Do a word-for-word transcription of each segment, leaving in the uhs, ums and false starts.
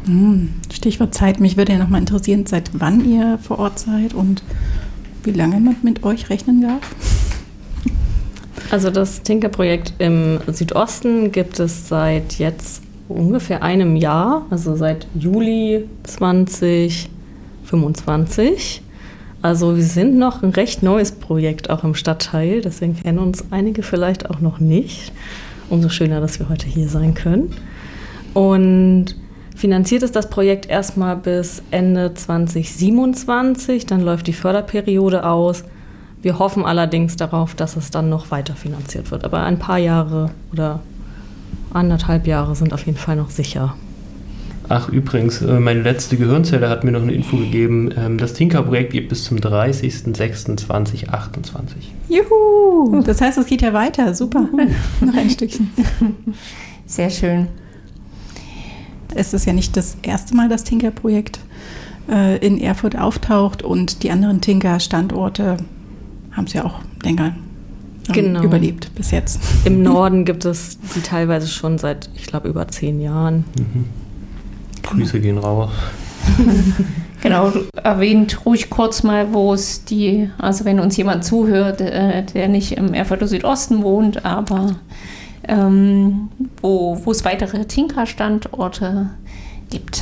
Stichwort Zeit. Mich würde ja nochmal interessieren, seit wann ihr vor Ort seid und wie lange man mit euch rechnen darf. Also das Tinker-Projekt im Südosten gibt es seit jetzt ungefähr einem Jahr, also seit Juli zwanzig fünfundzwanzig. Also wir sind noch ein recht neues Projekt auch im Stadtteil, deswegen kennen uns einige vielleicht auch noch nicht. Umso schöner, dass wir heute hier sein können. Und finanziert ist das Projekt erstmal bis Ende zwanzig siebenundzwanzig, dann läuft die Förderperiode aus. Wir hoffen allerdings darauf, dass es dann noch weiter finanziert wird. Aber ein paar Jahre oder anderthalb Jahre sind auf jeden Fall noch sicher. Ach, übrigens, meine letzte Gehirnzelle hat mir noch eine Info gegeben. Das Tinker-Projekt geht bis zum dreißigsten sechsten zweitausendachtundzwanzig. Juhu! Das heißt, es geht ja weiter. Super. Noch ein Stückchen. Sehr schön. Es ist ja nicht das erste Mal, dass Tinker-Projekt äh, in Erfurt auftaucht und die anderen Tinker-Standorte haben es ja auch länger ähm, genau. überlebt bis jetzt. Im Norden gibt es die teilweise schon seit, ich glaube, über zehn Jahren. Mhm. Grüße gehen raus. Genau, erwähnt ruhig kurz mal, wo es die, also wenn uns jemand zuhört, äh, der nicht im Erfurter Südosten wohnt, aber ähm, wo, wo es weitere Tinker-Standorte gibt.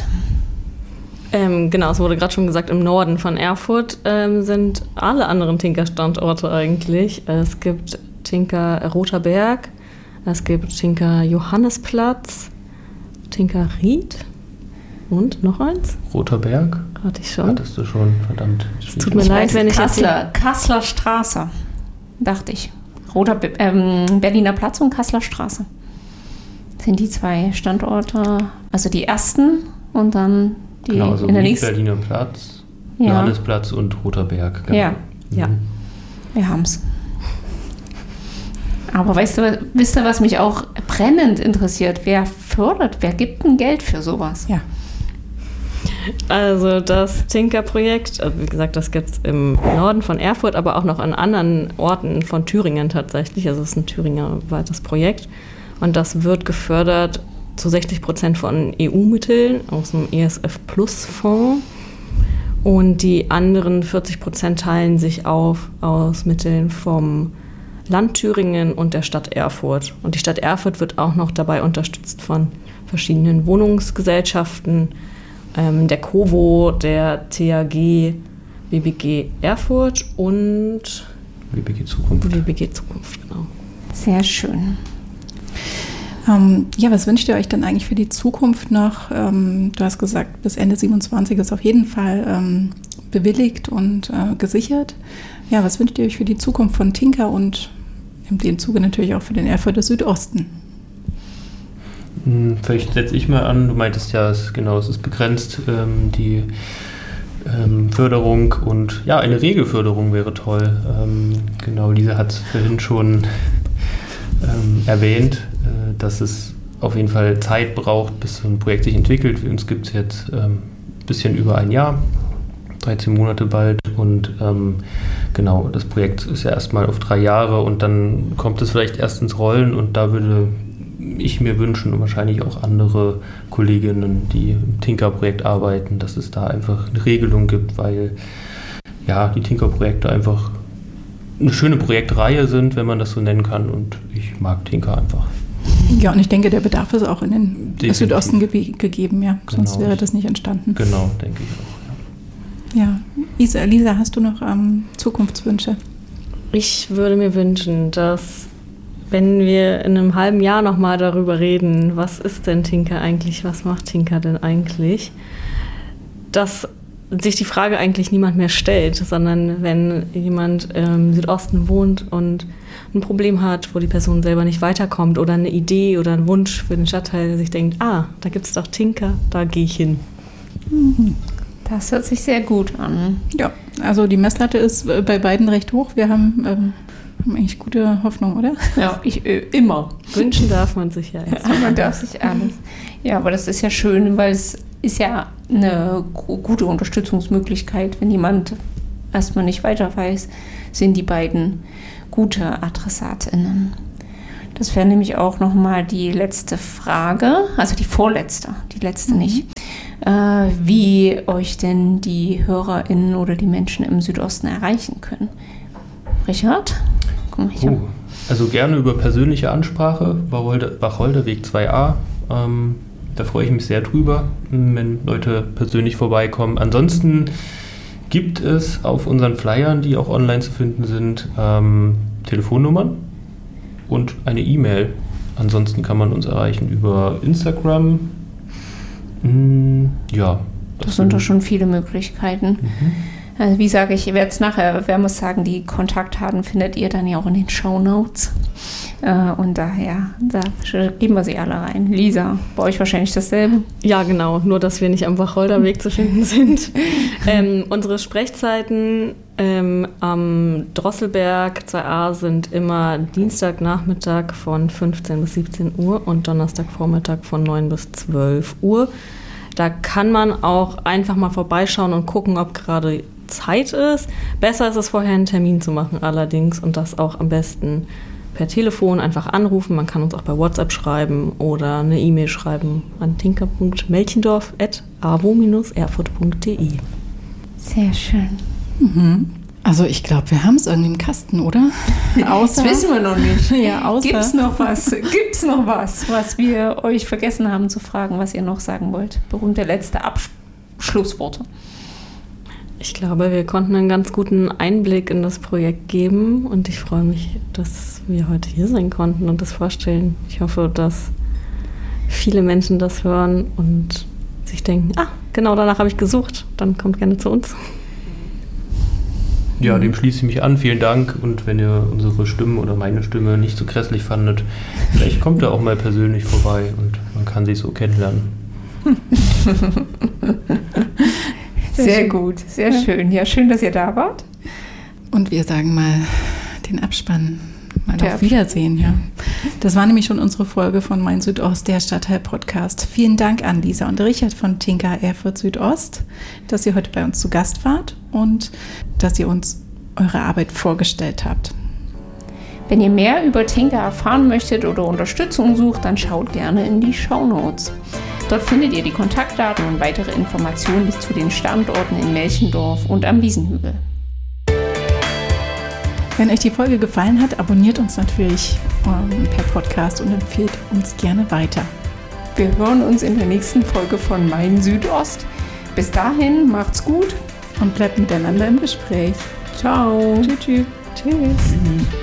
Ähm, genau, es wurde gerade schon gesagt, im Norden von Erfurt ähm, sind alle anderen Tinker-Standorte eigentlich. Es gibt Tinker Roter Berg, es gibt Tinker Johannesplatz, Tinker Ried und noch eins? Roter Berg? Hatte ich schon. Hattest du schon, verdammt. Es tut mir ich leid, wenn ich Kassler, Kasseler Straße, dachte ich. Roter Be- ähm, Berliner Platz und Kasseler Straße sind die zwei Standorte, also die ersten und dann die genau, also in der nächsten. Berliner Platz, ja. Johannesplatz und Roter Berg. Genau. Ja, mhm. ja. Wir haben es. Aber weißt du, wisst ihr, was mich auch brennend interessiert? Wer fördert, wer gibt denn Geld für sowas? Ja. Also das Tinker-Projekt, also wie gesagt, das gibt es im Norden von Erfurt, aber auch noch an anderen Orten von Thüringen tatsächlich. Also es ist ein Thüringer weites Projekt. Und das wird gefördert zu sechzig Prozent von E U-Mitteln aus dem E S F-Plus-Fonds. Und die anderen vierzig Prozent teilen sich auf aus Mitteln vom Land Thüringen und der Stadt Erfurt. Und die Stadt Erfurt wird auch noch dabei unterstützt von verschiedenen Wohnungsgesellschaften, ähm, der COVO, der T A G, W B G Erfurt und W B G Zukunft. W B G Zukunft, genau. Sehr schön. Ähm, ja, was wünscht ihr euch denn eigentlich für die Zukunft noch? Ähm, du hast gesagt, bis Ende siebenundzwanzig ist auf jeden Fall ähm, bewilligt und äh, gesichert. Ja, was wünscht ihr euch für die Zukunft von Tinker und in dem Zuge natürlich auch für den Erfurter Südosten? Hm, vielleicht setze ich mal an. Du meintest ja, es, genau, es ist begrenzt, ähm, die ähm, Förderung und ja, eine Regelförderung wäre toll. Ähm, genau, Lisa hat es vorhin schon ähm, erwähnt, äh, dass es auf jeden Fall Zeit braucht, bis so ein Projekt sich entwickelt. Für uns gibt es jetzt ein ähm, bisschen über ein Jahr, dreizehn Monate bald und ähm, genau, das Projekt ist ja erstmal auf drei Jahre und dann kommt es vielleicht erst ins Rollen und da würde ich mir wünschen und wahrscheinlich auch andere Kolleginnen, die im Tinker-Projekt arbeiten, dass es da einfach eine Regelung gibt, weil ja, die Tinker-Projekte einfach eine schöne Projektreihe sind, wenn man das so nennen kann und ich mag Tinker einfach. Ja, und ich denke, der Bedarf ist auch in den Definitiv. Südosten ge- gegeben, ja, sonst Genau. wäre das nicht entstanden. Genau, denke ich auch. Ja, Isa, Lisa, hast du noch ähm, Zukunftswünsche? Ich würde mir wünschen, dass, wenn wir in einem halben Jahr nochmal darüber reden, was ist denn Tinker eigentlich, was macht Tinker denn eigentlich, dass sich die Frage eigentlich niemand mehr stellt, sondern wenn jemand im Südosten wohnt und ein Problem hat, wo die Person selber nicht weiterkommt oder eine Idee oder einen Wunsch für den Stadtteil, sich denkt, ah, da gibt es doch Tinker, da gehe ich hin. Mhm. Das hört sich sehr gut an. Ja, also die Messlatte ist äh, bei beiden recht hoch. Wir haben, ähm, haben eigentlich gute Hoffnung, oder? Ja, ich äh, immer. Wünschen darf man sich ja jetzt. Ja, man darf sich alles. Ja, aber das ist ja schön, weil es ist ja eine gute Unterstützungsmöglichkeit. Wenn jemand erstmal nicht weiter weiß, sind die beiden gute AdressatInnen. Das wäre nämlich auch nochmal die letzte Frage, also die vorletzte, die letzte mhm. nicht. äh, wie euch denn die HörerInnen oder die Menschen im Südosten erreichen können. Richard? Komm, Richard. Oh, also gerne über persönliche Ansprache, Wacholder, Wacholderweg zwei a. Ähm, da freue ich mich sehr drüber, wenn Leute persönlich vorbeikommen. Ansonsten gibt es auf unseren Flyern, die auch online zu finden sind, ähm, Telefonnummern und eine E-Mail. Ansonsten kann man uns erreichen über Instagram. Hm, ja. Das, das sind doch schon viele Möglichkeiten. Mhm. Also wie sage ich, ihr werdet es nachher, wer muss sagen, die Kontaktdaten findet ihr dann ja auch in den Shownotes. Äh, und daher, da geben wir sie alle rein. Lisa, bei euch wahrscheinlich dasselbe? Ja, genau, nur dass wir nicht am Wacholderweg zu finden sind. ähm, unsere Sprechzeiten ähm, am Drosselberg zwei a sind immer Dienstagnachmittag von fünfzehn bis siebzehn Uhr und Donnerstagvormittag von neun bis zwölf Uhr. Da kann man auch einfach mal vorbeischauen und gucken, ob gerade Zeit ist. Besser ist es, vorher einen Termin zu machen allerdings und das auch am besten per Telefon einfach anrufen. Man kann uns auch bei WhatsApp schreiben oder eine E-Mail schreiben an tinker punkt melchendorf at a w o erfurt punkt d e. Sehr schön. Mhm. Also ich glaube, wir haben es irgendwie im Kasten, oder? Außer, das wissen wir noch nicht. Ja, außer. Gibt's noch was? Gibt's noch was, was wir euch vergessen haben zu fragen, was ihr noch sagen wollt? Berühmte letzte Abschlussworte. Ich glaube, wir konnten einen ganz guten Einblick in das Projekt geben und ich freue mich, dass wir heute hier sein konnten und das vorstellen. Ich hoffe, dass viele Menschen das hören und sich denken, ah, genau danach habe ich gesucht, dann kommt gerne zu uns. Ja, dem schließe ich mich an. Vielen Dank. Und wenn ihr unsere Stimme oder meine Stimme nicht so grässlich fandet, vielleicht kommt ihr auch mal persönlich vorbei und man kann sich so kennenlernen. Sehr, sehr gut, sehr ja. schön. Ja, schön, dass ihr da wart. Und wir sagen mal den Abspann. Mal Der auf Wiedersehen, ja. Das war nämlich schon unsere Folge von Mein Südost, der Stadtteil-Podcast. Vielen Dank an Lisa und Richard von Tinker Erfurt Südost, dass ihr heute bei uns zu Gast wart und dass ihr uns eure Arbeit vorgestellt habt. Wenn ihr mehr über Tinker erfahren möchtet oder Unterstützung sucht, dann schaut gerne in die Shownotes. Dort findet ihr die Kontaktdaten und weitere Informationen zu den Standorten in Melchendorf und am Wiesenhügel. Wenn euch die Folge gefallen hat, abonniert uns natürlich ähm, per Podcast und empfehlt uns gerne weiter. Wir hören uns in der nächsten Folge von Mein Südost. Bis dahin, macht's gut und bleibt miteinander im Gespräch. Ciao. Tschüss. Tschüss. Tschüss.